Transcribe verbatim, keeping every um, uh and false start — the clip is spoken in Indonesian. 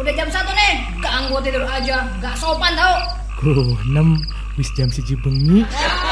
Udah jam satu nih, ganggu tidur aja, gak sopan tau. Ku nem wis jam siji bengi.